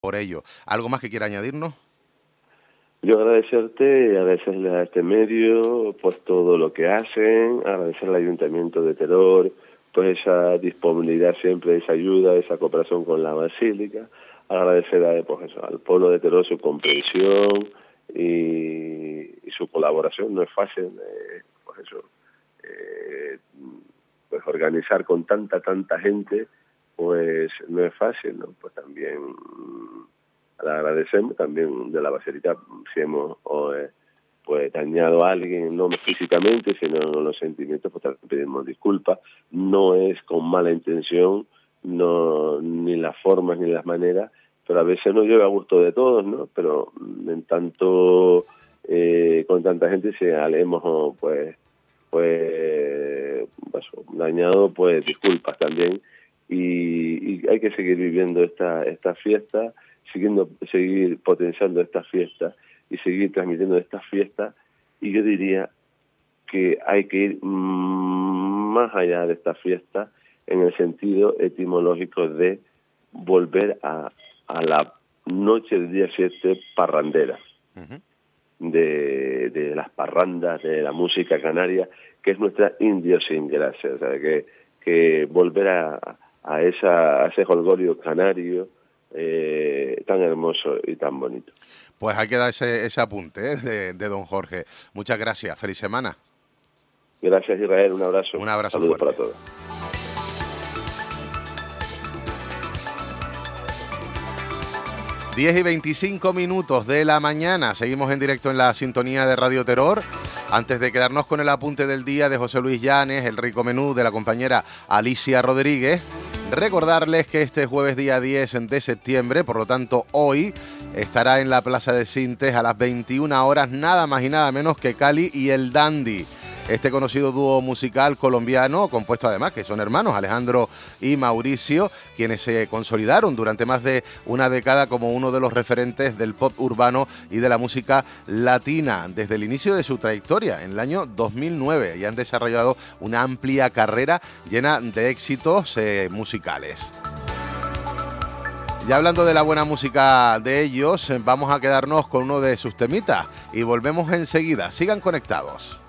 por ello. ¿Algo más que quiera añadirnos? Yo agradecerte, agradecerle a este medio pues todo lo que hacen, agradecer al Ayuntamiento de Teror, pues esa disponibilidad siempre, esa ayuda, esa cooperación con la Basílica, agradecer a, pues eso, al pueblo de Teror su comprensión y su colaboración. No es fácil, pues eso, pues organizar con tanta gente, pues no es fácil, ¿no? Pues también le agradecemos también de la Basílica si hemos pues dañado a alguien, no físicamente, sino en los sentimientos, pues también pedimos disculpas. No es con mala intención, no, ni las formas ni las maneras, pero a veces no llega a gusto de todos, ¿no? Pero en tanto con tanta gente si hemos pues dañado, pues disculpas también, y hay que seguir viviendo esta fiesta, seguir potenciando esta fiesta y seguir transmitiendo esta fiesta, y yo diría que hay que ir más allá de esta fiesta en el sentido etimológico de volver a la noche del día 7 parrandera. Uh-huh. De las parrandas, de la música canaria, que es nuestra idiosincrasia, o sea, que volver a ese jolgorio canario tan hermoso y tan bonito. Pues hay que dar ese apunte de don Jorge. Muchas gracias, feliz semana. Gracias, Israel, un abrazo. Un abrazo Saludos fuerte para todos. Diez y 25 minutos de la mañana. Seguimos en directo en la sintonía de Radio Teror. Antes de quedarnos con el apunte del día de José Luis Llanes, el rico menú de la compañera Alicia Rodríguez, recordarles que este jueves día 10 de septiembre, por lo tanto hoy, estará en la Plaza de Sintes a las 21 horas nada más y nada menos que Cali y el Dandy. Este conocido dúo musical colombiano, compuesto además, que son hermanos, Alejandro y Mauricio, quienes se consolidaron durante más de una década como uno de los referentes del pop urbano y de la música latina, desde el inicio de su trayectoria, en el año 2009, y han desarrollado una amplia carrera llena de éxitos musicales. Ya hablando de la buena música de ellos, vamos a quedarnos con uno de sus temitas y volvemos enseguida. Sigan conectados.